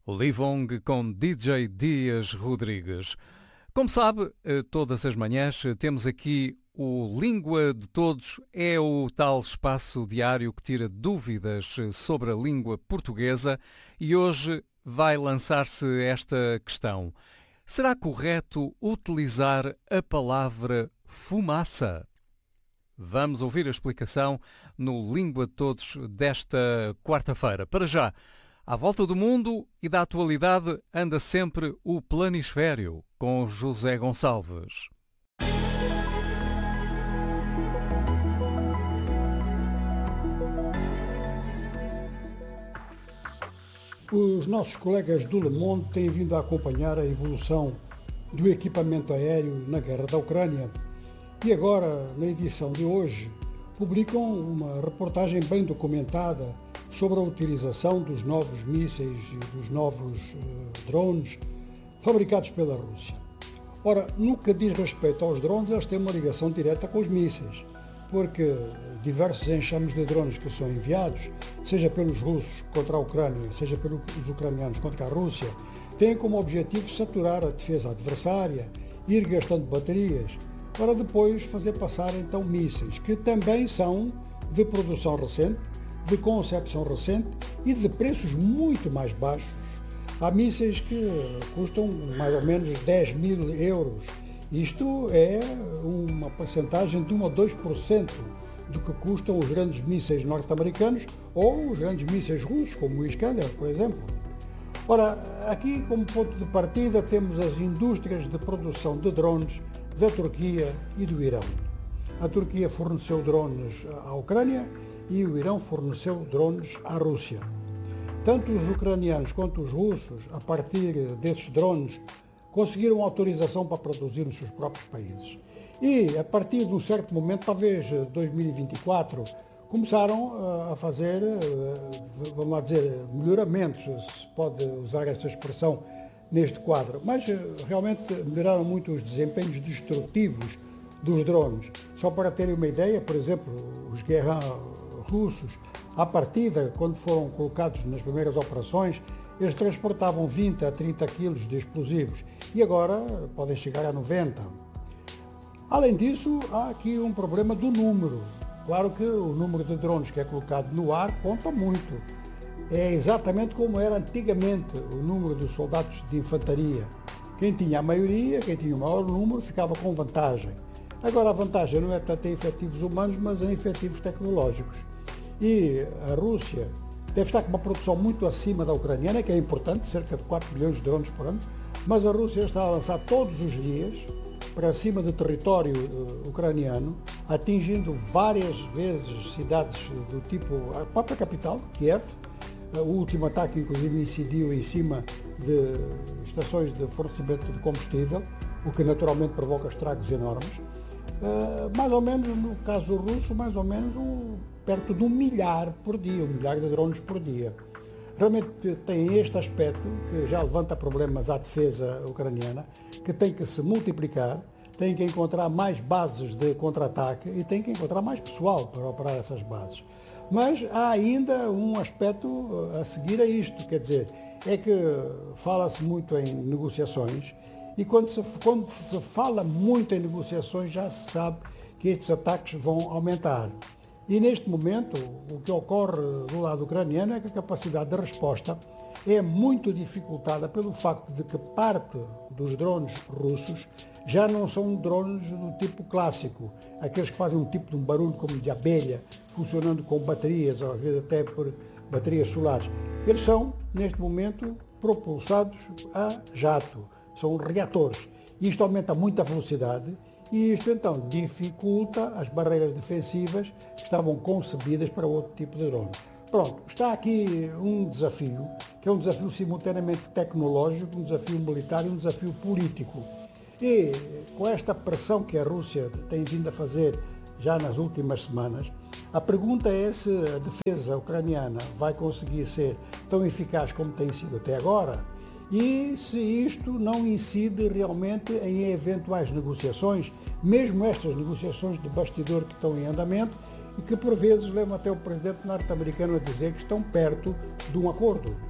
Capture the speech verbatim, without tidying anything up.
Livong com D J Dias Rodrigues. Como sabe, todas as manhãs temos aqui o Língua de Todos, é o tal espaço diário que tira dúvidas sobre a língua portuguesa e hoje vai lançar-se esta questão. Será correto utilizar a palavra fumaça? Vamos ouvir a explicação no Língua de Todos desta quarta-feira. Para já, à volta do mundo e da atualidade anda sempre o Planisfério, com José Gonçalves. Os nossos colegas do Le Monde têm vindo a acompanhar a evolução do equipamento aéreo na guerra da Ucrânia e agora, na edição de hoje, publicam uma reportagem bem documentada sobre a utilização dos novos mísseis e dos novos uh, drones fabricados pela Rússia. Ora, no que diz respeito aos drones, eles têm uma ligação direta com os mísseis, porque diversos enxames de drones que são enviados, seja pelos russos contra a Ucrânia, seja pelos ucranianos contra a Rússia, têm como objetivo saturar a defesa adversária, ir gastando baterias, para depois fazer passar então mísseis, que também são de produção recente, de concepção recente e de preços muito mais baixos. Há mísseis que custam mais ou menos dez mil euros. Isto é uma percentagem de um a dois por cento do que custam os grandes mísseis norte-americanos ou os grandes mísseis russos, como o Iskander, por exemplo. Ora, aqui como ponto de partida temos as indústrias de produção de drones da Turquia e do Irão. A Turquia forneceu drones à Ucrânia e o Irão forneceu drones à Rússia. Tanto os ucranianos quanto os russos, a partir desses drones, conseguiram autorização para produzir nos seus próprios países. E, a partir de um certo momento, talvez dois mil e vinte e quatro, começaram a fazer, vamos lá dizer, melhoramentos, se pode usar esta expressão neste quadro, mas realmente melhoraram muito os desempenhos destrutivos dos drones. Só para terem uma ideia, por exemplo, os Guerra russos, à partida, quando foram colocados nas primeiras operações, eles transportavam vinte a trinta quilos de explosivos e agora podem chegar a noventa. Além disso, há aqui um problema do número. Claro que o número de drones que é colocado no ar conta muito. É exatamente como era antigamente o número de soldados de infantaria. Quem tinha a maioria, quem tinha o maior número, ficava com vantagem. Agora a vantagem não é tanto em efetivos humanos, mas em efetivos tecnológicos. E a Rússia deve estar com uma produção muito acima da ucraniana, que é importante, cerca de quatro milhões de drones por ano, mas a Rússia está a lançar todos os dias para cima do território uh, ucraniano, atingindo várias vezes cidades do tipo a própria capital, Kiev. Uh, o último ataque, inclusive, incidiu em cima de estações de fornecimento de combustível, o que naturalmente provoca estragos enormes. Uh, mais ou menos, no caso russo, mais ou menos um, perto de um milhar por dia, um milhar de drones por dia. Realmente tem este aspecto que já levanta problemas à defesa ucraniana, que tem que se multiplicar, tem que encontrar mais bases de contra-ataque e tem que encontrar mais pessoal para operar essas bases. Mas há ainda um aspecto a seguir a isto, quer dizer, é que fala-se muito em negociações e quando se, quando se fala muito em negociações já se sabe que estes ataques vão aumentar. E neste momento, o que ocorre do lado ucraniano é que a capacidade de resposta é muito dificultada pelo facto de que parte dos drones russos já não são drones do tipo clássico, aqueles que fazem um tipo de um barulho como de abelha, funcionando com baterias, ou às vezes até por baterias solares. Eles são, neste momento, propulsados a jato, são reatores. Isto aumenta muito a velocidade e isto então dificulta as barreiras defensivas que estavam concebidas para outro tipo de drone. Pronto, está aqui um desafio, que é um desafio simultaneamente tecnológico, um desafio militar e um desafio político. E com esta pressão que a Rússia tem vindo a fazer já nas últimas semanas, a pergunta é se a defesa ucraniana vai conseguir ser tão eficaz como tem sido até agora e se isto não incide realmente em eventuais negociações, mesmo estas negociações de bastidor que estão em andamento e que por vezes levam até o presidente norte-americano a dizer que estão perto de um acordo.